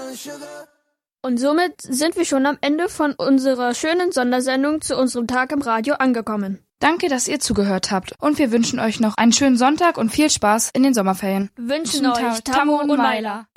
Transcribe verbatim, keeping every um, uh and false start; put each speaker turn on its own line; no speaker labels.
Und somit sind wir schon am Ende von unserer schönen Sondersendung zu unserem Tag im Radio angekommen.
Danke, dass ihr zugehört habt. Und wir wünschen euch noch einen schönen Sonntag und viel Spaß in den Sommerferien.
Wünschen euch Tammo und Maila.